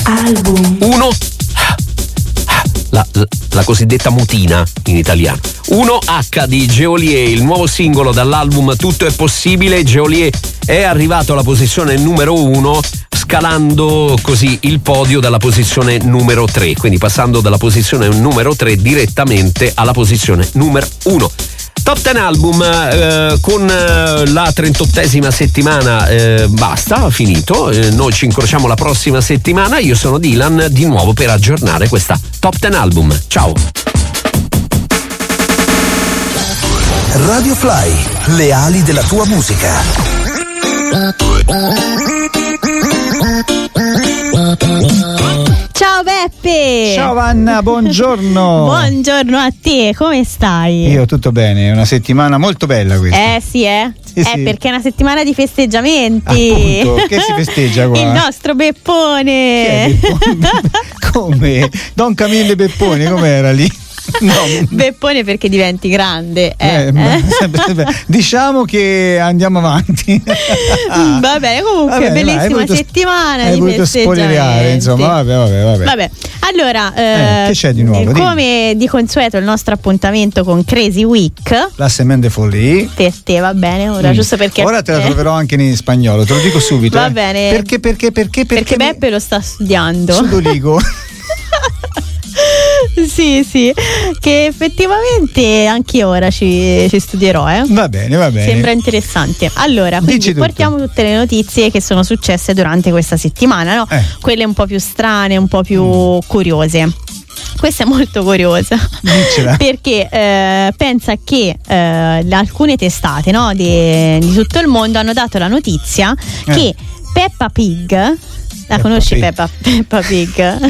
album. 1. La cosiddetta mutina in italiano. 1H di Geolier, il nuovo singolo dall'album Tutto è possibile. Geolier è arrivato alla posizione numero 1, scalando così il podio dalla posizione numero 3, quindi passando dalla posizione numero 3 direttamente alla posizione numero 1. Top 10 album con la 38esima settimana basta, finito. Noi ci incrociamo la prossima settimana. Io sono Dylan di nuovo per aggiornare questa Top 10 album. Ciao. Radio Fly, le ali della tua musica. Ciao Beppe! Ciao Vanna, buongiorno! Buongiorno a te, come stai? Io tutto bene, è una settimana molto bella questa. Sì, sì. Perché è una settimana di festeggiamenti. Appunto, che si festeggia qua? Il nostro Beppone! Chi è Beppone? Come? Don Camillo Beppone, com'era lì? No. Beppone perché diventi grande. Diciamo che andiamo avanti. Va bene, comunque bellissima settimana. Hai voluto spoilerare, insomma. Vabbè. Allora, che c'è di nuovo? Come di consueto il nostro appuntamento con Crazy Week. La Semaine de Folie. Per te va bene, ora giusto perché. Ora te la troverò anche in spagnolo, te lo dico subito. Va bene. Perché Beppe lo sta studiando. Sudoligo. Sì, che effettivamente anche ora ci studierò. Va bene. Sembra interessante. Allora, quindi portiamo tutte le notizie che sono successe durante questa settimana, no? Quelle un po' più strane, un po' più curiose. Questa è molto curiosa. Dicela. Perché pensa che alcune testate, no, di tutto il mondo hanno dato la notizia che Peppa Pig, la conosci Peppa Pig?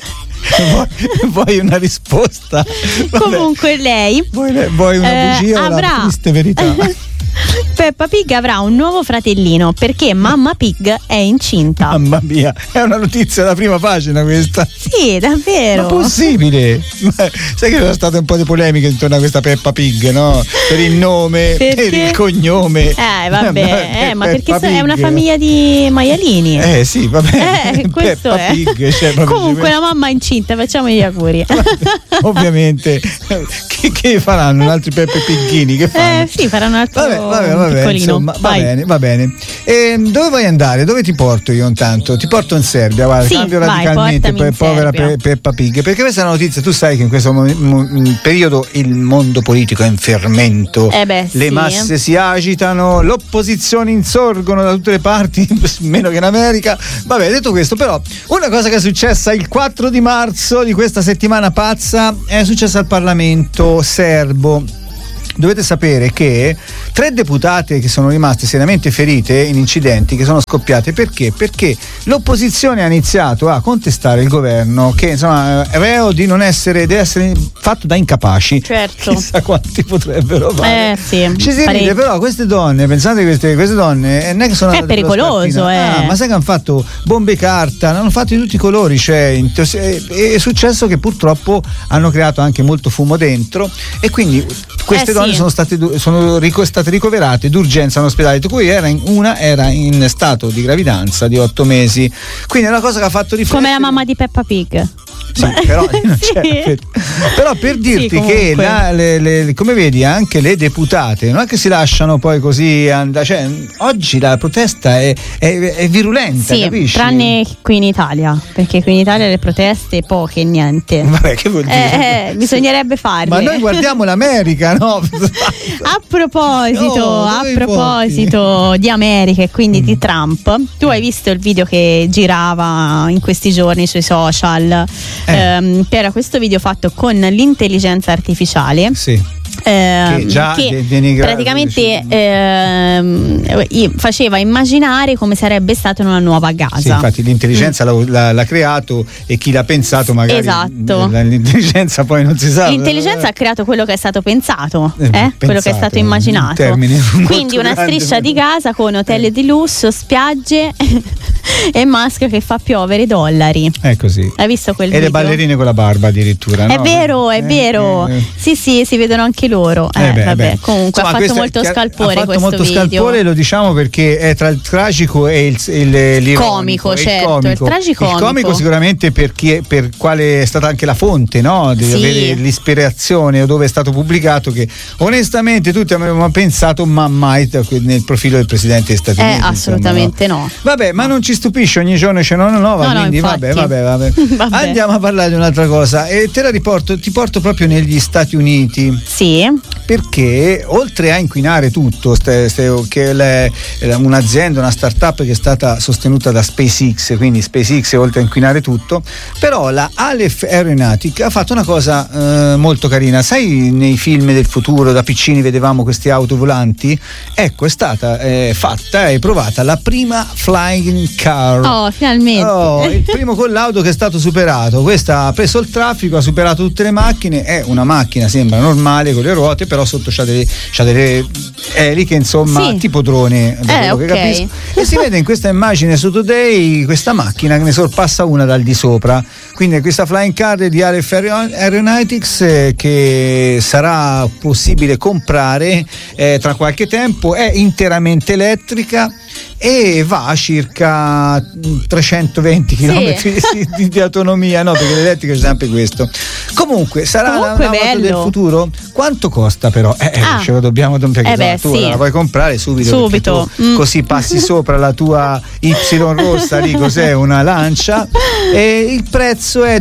Vuoi una risposta? Comunque lei vuoi una bugia o la triste verità? Peppa Pig avrà un nuovo fratellino perché Mamma Pig è incinta. Mamma mia, è una notizia da prima pagina questa. Sì, davvero. Ma possibile? Sai che ci sono state un po' di polemiche intorno a questa Peppa Pig, no? Per il nome, per il cognome. Vabbè, ma perché è una famiglia di maialini. Sì, vabbè. Questo Peppa è. Pig, cioè, comunque la mamma è incinta, facciamo gli auguri. Ovviamente. Che faranno? Altri Peppe Piggini? Che fanno? Sì, faranno un altro. Vabbè, insomma, va bene. E dove vuoi andare? Dove ti porto io intanto? Ti porto in Serbia, guarda, cambio radicalmente per povera Peppa Pig, perché questa è una notizia, tu sai che in questo periodo il mondo politico è in fermento, le masse si agitano, l'opposizione insorgono da tutte le parti, meno che in America. Vabbè, detto questo, però, una cosa che è successa il 4 di marzo di questa settimana pazza è successa al Parlamento serbo. Dovete sapere che 3 deputate che sono rimaste seriamente ferite in incidenti che sono scoppiati perché l'opposizione ha iniziato a contestare il governo che insomma reo di non essere, deve essere fatto da incapaci. Certo. Chissà quanti potrebbero fare. Sì, ci si ride, però queste donne, pensate che queste donne non è che sono è pericoloso, ma sai che hanno fatto bombe carta, hanno fatto di tutti i colori, cioè è successo che purtroppo hanno creato anche molto fumo dentro e quindi queste donne sono state ricoverate d'urgenza in ospedale, di cui una era in stato di gravidanza di 8 mesi, quindi è una cosa che ha fatto riflettere. Come la mamma di Peppa Pig. Sì, però, però per dirti che come vedi anche le deputate non è che si lasciano poi così cioè, oggi la protesta è virulenta, capisci? Tranne qui in Italia, perché qui in Italia le proteste poche e niente. Vabbè, che vuol dire? Bisognerebbe farle. Ma noi guardiamo l'America, no? A proposito di America e quindi di Trump, tu hai visto il video che girava in questi giorni sui social? Era questo video fatto con l'intelligenza artificiale. Sì. Che praticamente faceva immaginare come sarebbe stata una nuova Gaza. Sì, infatti l'intelligenza l'ha creato e chi l'ha pensato magari. Esatto. L'intelligenza poi non si sa. L'intelligenza ha creato quello che è stato pensato, quello che è stato immaginato. Quindi una striscia di Gaza con hotel di lusso, spiagge e Musk che fa piovere dollari. È così. Hai visto quel video? E le ballerine con la barba addirittura. È no? vero. Sì, si vedono anche loro. loro. Vabbè. Comunque insomma, ha fatto molto scalpore questo video. Ha fatto molto scalpore, lo diciamo perché è tra il tragico e il comico, certo, il tragicomico. Il comico sicuramente per quale è stata anche la fonte, no? Di avere l'ispirazione o dove è stato pubblicato, che onestamente tutti avevamo pensato ma mai nel profilo del Presidente degli Stati Uniti. Assolutamente insomma, no. Vabbè, ma non ci stupisce, ogni giorno c'è una nuova, quindi vabbè. Andiamo a parlare di un'altra cosa e ti porto proprio negli Stati Uniti. Sì. Perché oltre a inquinare tutto, che è un'azienda, una startup che è stata sostenuta da SpaceX, quindi SpaceX oltre a inquinare tutto, però la Aleph Aeronautic ha fatto una cosa molto carina. Sai, nei film del futuro da piccini vedevamo queste auto volanti? Ecco, è stata fatta e provata la prima flying car. Oh, finalmente. Il primo con l'auto che è stato superato. Questa ha preso il traffico, ha superato tutte le macchine, è una macchina, sembra normale con le ruote, però sotto c'ha delle eliche, insomma, tipo drone, che capisco. E si vede in questa immagine su Today questa macchina che ne sorpassa una dal di sopra. Quindi questa flying car di Aleph Aeronautics che sarà possibile comprare tra qualche tempo, è interamente elettrica e va a circa 320 km di autonomia, no, perché l'elettrica c'è sempre questo. Comunque sarà l'auto del futuro. Quanto costa però? Ce lo dobbiamo perché tu la puoi comprare subito. Così passi sopra la tua Y rossa lì, cos'è, una Lancia, e il prezzo è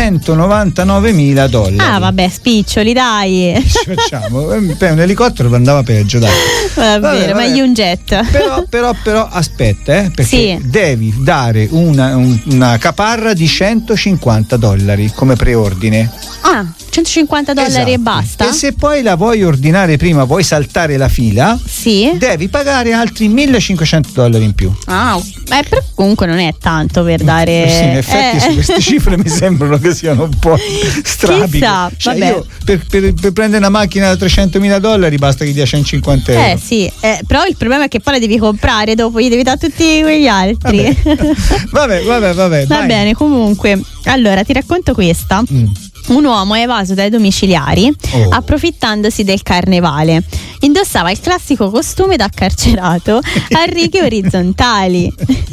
$299.000. Vabbè, spiccioli, dai. Facciamo un elicottero andava peggio, dai. Vabbè. Meglio un jet. Però aspetta, perché devi dare una caparra di $150 come preordine. $150 esatto. E basta. E se poi la vuoi ordinare prima, vuoi saltare la fila, devi pagare altri $1.500 in più. Però comunque non è tanto per dare. Sì, in effetti su queste cifre mi sembrano che siano un po' strabili. Chissà, io per prendere una macchina da $300.000 basta che dia €150. Però il problema è che poi la devi comprare, dopo gli devi dare tutti quegli altri. Vabbè. Va bene, comunque. Allora, ti racconto questa. Un uomo è evaso dai domiciliari approfittandosi del carnevale. Indossava il classico costume da carcerato a righe orizzontali.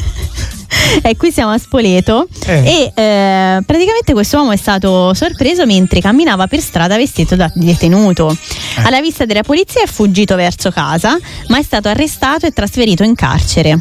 E qui siamo a Spoleto e praticamente questo uomo è stato sorpreso mentre camminava per strada vestito da detenuto. Alla vista della polizia è fuggito verso casa, ma è stato arrestato e trasferito in carcere.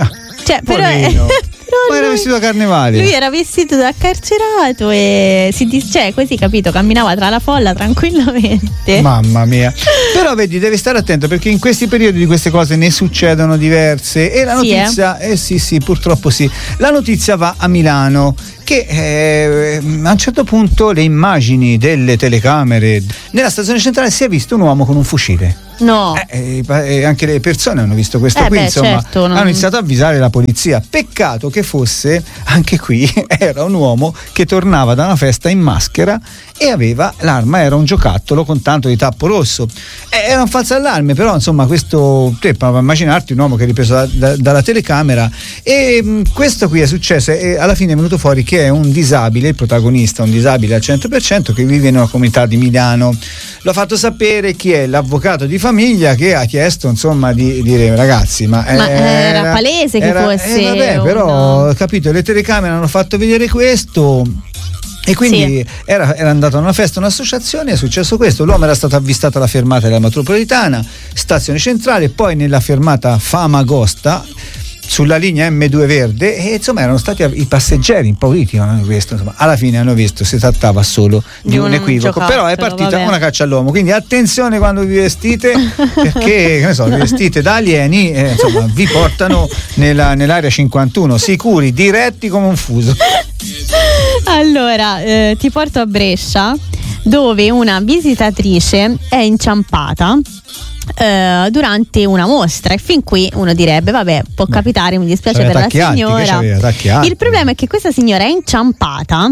Ma era vestito da carnevale. Lui era vestito da carcerato e così, capito, camminava tra la folla tranquillamente. Mamma mia. Però vedi, devi stare attento perché in questi periodi di queste cose ne succedono diverse e la notizia purtroppo sì. La notizia va a Milano, che a un certo punto le immagini delle telecamere nella stazione centrale si è visto un uomo con un fucile. No. Anche le persone hanno visto questo qui, insomma, certo, hanno iniziato a avvisare la polizia. Peccato che fosse, anche qui, era un uomo che tornava da una festa in maschera e aveva l'arma, era un giocattolo con tanto di tappo rosso. Era un falso allarme, però insomma questo, prova a immaginarti un uomo che è ripreso dalla telecamera, e questo qui è successo e alla fine è venuto fuori che è un disabile, il protagonista, un disabile al 100% che vive in una comunità di Milano. L'ho fatto sapere chi è l'avvocato di famiglia che ha chiesto, insomma, di dire ragazzi, ma era palese che fosse però capito, le telecamere hanno fatto vedere questo. E quindi era andato a una festa, un'associazione, è successo questo. L'uomo era stato avvistato alla fermata della metropolitana, stazione centrale, poi nella fermata Famagosta sulla linea M2 verde, e insomma erano stati i passeggeri impauriti, questo, insomma, alla fine hanno visto si trattava solo di un equivoco, però è partita una caccia all'uomo, quindi attenzione quando vi vestite, perché che ne so, vi vestite da alieni, insomma vi portano nell'area 51, sicuri, diretti come un fuso. Allora ti porto a Brescia, dove una visitatrice è inciampata durante una mostra, e fin qui uno direbbe vabbè, può capitare, mi dispiace per la signora. Il problema è che questa signora è inciampata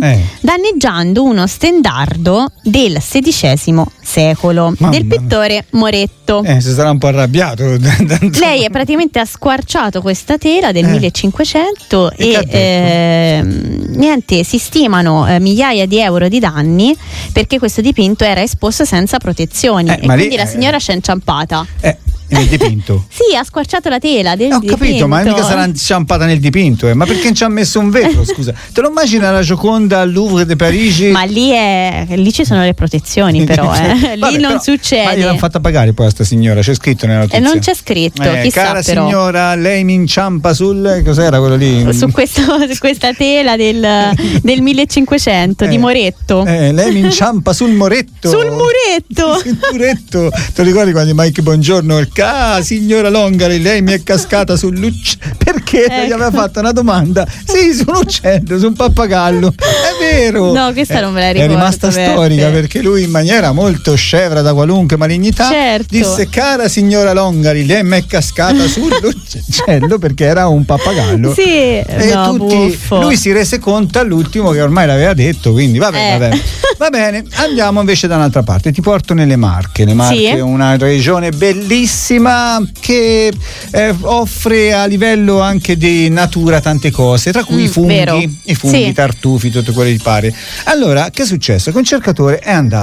danneggiando uno stendardo del XVI secolo del pittore Moretti. Moretto. Si sarà un po' arrabbiato. Lei praticamente ha squarciato questa tela del 1500 e niente, si stimano migliaia di euro di danni perché questo dipinto era esposto senza protezioni e quindi la signora si è inciampata. Nel dipinto? Sì, ha squarciato la tela del dipinto. Ho capito, ma mica sarà inciampata nel dipinto, ma perché non ci ha messo un vetro, scusa? Te lo immagini la Gioconda al Louvre de Parigi? Ma lì ci sono le protezioni, però lì vabbè, non succede. Ma gliel'hanno fatta pagare poi a sta signora, c'è scritto nella notizia. Non c'è scritto, chissà. Cara però. Signora, lei mi inciampa sul cos'era quello lì? Su questa tela del 1500 di Moretto. Lei mi inciampa sul muretto. Sul muretto. Sul muretto. Te lo ricordi quando Mike Buongiorno signora Longari, lei mi è cascata sull'uccello perché gli aveva fatto una domanda su un uccello, su un pappagallo, è vero. No, questa non me la ricordo. È rimasta storica perché lui in maniera molto scevra da qualunque malignità disse: cara signora Longari, lei mi è cascata sull'uccello perché era un pappagallo. Sì, lui si rese conto all'ultimo che ormai l'aveva detto, quindi va bene. Va bene, andiamo invece da un'altra parte, ti porto nelle Marche. Le Marche è una regione bellissima che offre a livello anche di natura tante cose, tra cui i funghi, i tartufi, tutto quello che pare. Allora, che è successo? Che un cercatore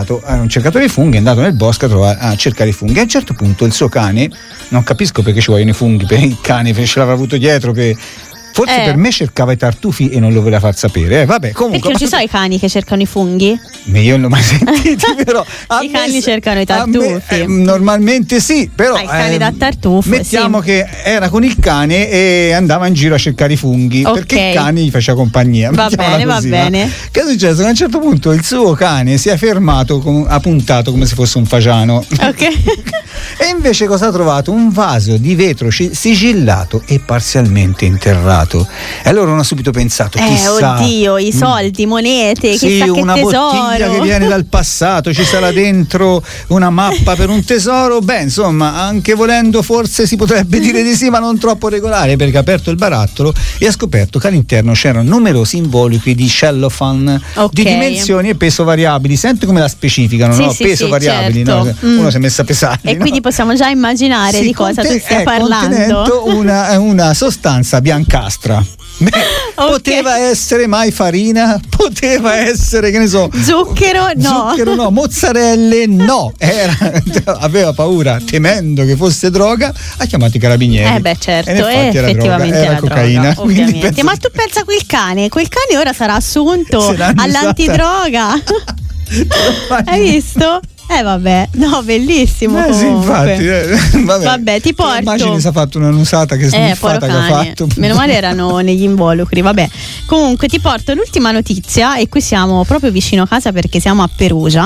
di funghi è andato nel bosco a cercare i funghi. A un certo punto il suo cane, non capisco perché ci vogliono i funghi, per il cane ce l'avrà avuto dietro forse per me cercava i tartufi e non lo voleva far sapere. Vabbè, comunque. Perché non ci sono i cani che cercano i funghi? Io non l'ho mai sentito, però. I cani cercano i tartufi. Normalmente sì, però. I cani da tartufo. Mettiamo che era con il cane e andava in giro a cercare i funghi perché il cane gli faceva compagnia. Va bene. Che è successo? Che a un certo punto il suo cane si è fermato, ha puntato come se fosse un fagiano. Ok. E invece cosa ha trovato? Un vaso di vetro sigillato e parzialmente interrato. E allora uno ha subito pensato, chissà, oddio, i soldi, monete, chissà che una bottiglia che viene dal passato, ci sarà dentro una mappa per un tesoro. Beh, insomma, anche volendo forse si potrebbe dire di sì, ma non troppo regolare, perché ha aperto il barattolo e ha scoperto che all'interno c'erano numerosi involucri di cellophane di dimensioni e peso variabili. Senti come la specificano, no? Peso variabili, certo. No? Uno si è messo a pesarli, e quindi possiamo già immaginare di cosa tu stia parlando. Una sostanza biancastra. Poteva essere mai farina? Poteva essere, che ne so, zucchero no, mozzarelle no. Aveva paura, temendo che fosse droga, ha chiamato i carabinieri. Certo, effettivamente era cocaina, droga, ovviamente. Ma tu pensa quel cane ora sarà assunto all'antidroga. Hai visto? Vabbè, no, bellissimo. Sì, infatti. Vabbè, ti porto. Immagini si è fatto un'annusata che sniffata che ha fatto. Meno male erano negli involucri. Vabbè, comunque ti porto l'ultima notizia e qui siamo proprio vicino a casa perché siamo a Perugia.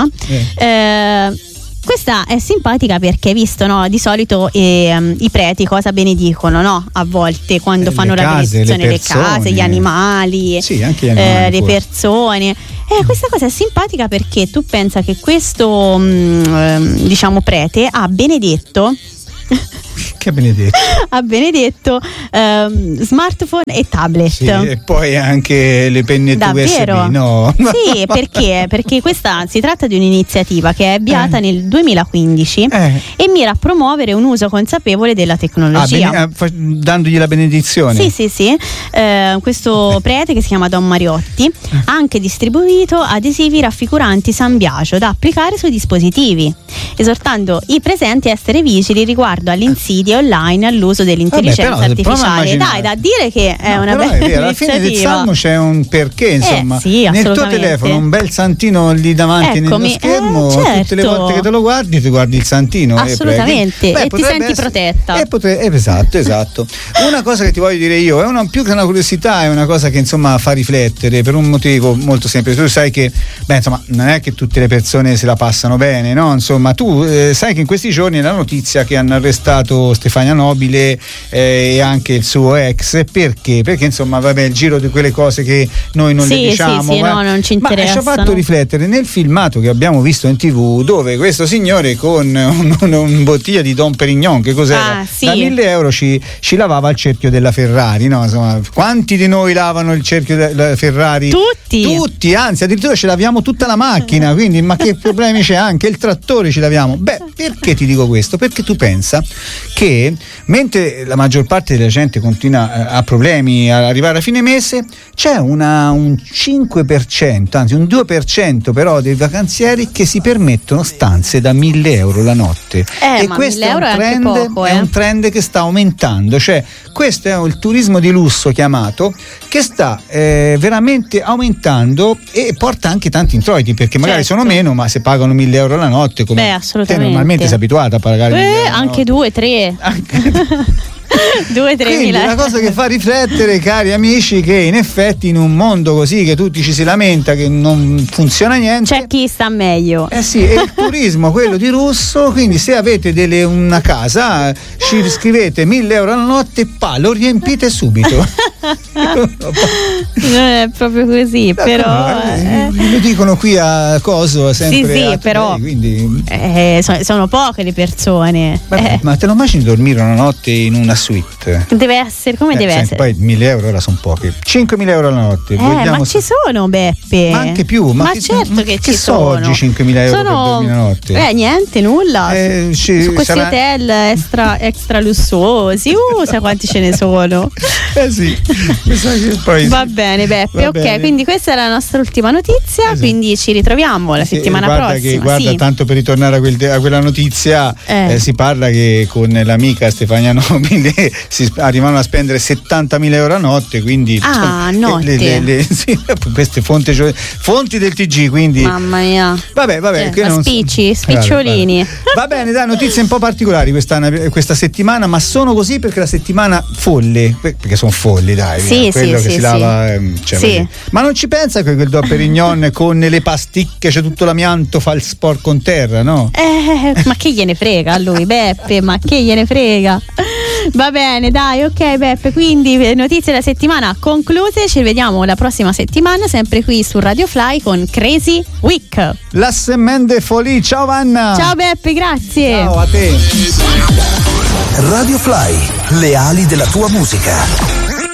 Questa è simpatica perché, visto, no, di solito i preti cosa benedicono, no? A volte quando fanno la benedizione, le case, gli animali, anche gli animali, le persone. Questa cosa è simpatica perché tu pensa che questo diciamo prete ha benedetto che benedetto. Ha benedetto smartphone e tablet. Sì, e poi anche le penne USB, no? Sì, perché questa si tratta di un'iniziativa che è avviata nel 2015 e mira a promuovere un uso consapevole della tecnologia. Dandogli la benedizione. Sì. Questo prete, che si chiama Don Mariotti, ha anche distribuito adesivi raffiguranti San Biagio da applicare sui dispositivi, esortando i presenti a essere vigili riguardo all'insidie online all'uso dell'intelligenza artificiale. Dai, da dire che è una bella iniziativa. Alla fine del salmo c'è un perché, insomma. Sì, nel tuo telefono un bel santino lì davanti nello schermo, certo. Tutte le volte che te lo guardi ti guardi il santino. Assolutamente, e ti senti protetta. Esatto. Una cosa che ti voglio dire io è più che una curiosità, è una cosa che insomma fa riflettere per un motivo molto semplice. Tu sai che insomma non è che tutte le persone se la passano bene, no? Insomma, tu sai che in questi giorni è la notizia che hanno arrestato marito Stefania Nobile e anche il suo ex. Perché insomma vabbè, il giro di quelle cose che noi non le diciamo, sì, no, non ci interessa. Ma ci ha fatto riflettere nel filmato che abbiamo visto in TV, dove questo signore con un bottiglia di Dom Perignon, che cos'era? Da 1.000 euro ci lavava il cerchio della Ferrari, no? Insomma, quanti di noi lavano il cerchio della Ferrari? Tutti, anzi addirittura ce laviamo tutta la macchina, quindi ma che problemi c'è? Anche il trattore ci laviamo. Beh, perché ti dico questo? Perché tu pensa che mentre la maggior parte della gente continua a problemi ad arrivare a fine mese, c'è un 5%, anzi un 2% però dei vacanzieri che si permettono stanze da 1.000 euro la notte. E questo è un trend che sta aumentando, cioè questo è il turismo di lusso chiamato, che sta veramente aumentando e porta anche tanti introiti, perché magari sono meno, ma se pagano 1.000 euro la notte, come assolutamente. Te normalmente sei abituata a pagare anche 2-3 Quindi la cosa che fa riflettere, cari amici, che in effetti in un mondo così che tutti ci si lamenta che non funziona niente, c'è chi sta meglio. Sì, è il turismo quello di lusso. Quindi se avete una casa, ci scrivete 1.000 euro alla notte, lo riempite subito. Non è proprio così, però lo dicono qui a Coso sempre. Sì, però quindi sono poche le persone. Ma te lo immagini dormire una notte in una suite? Deve essere come deve essere. Poi 1.000 euro ora sono pochi. 5.000 euro alla notte. Ma ci sono, Beppe. Ma anche più. Ma certo che ci sono. Oggi 5.000 euro per dormire una notte? Niente, nulla. Su questi hotel extra lussuosi, sai quanti ce ne sono. Sì. Poi va bene, Beppe. Ok, quindi questa è la nostra ultima notizia. Quindi ci ritroviamo la settimana prossima. Tanto per ritornare a quella notizia, si parla che con l'amica Stefania Nobile si arrivano a spendere 70.000 euro a notte. Quindi notte. Queste fonti del TG. Quindi mamma mia. Vabbè. Spicciolini. Va bene, dai, notizie un po' particolari questa settimana, ma sono così perché la settimana folle, perché sono folli, dai. Quello che si lava, ma non ci pensa che quel Dom Perignon con le pasticche, c'è tutto l'amianto, fa il sporco in terra, no? Ma che gliene frega a lui, Beppe, ma che gliene frega. Va bene, dai, ok Beppe, quindi notizie della settimana concluse, ci vediamo la prossima settimana sempre qui su Radio Fly con Crazy Week. La semmende folie, ciao Vanna. Ciao Beppe, grazie. Ciao a te. Radio Fly, le ali della tua musica.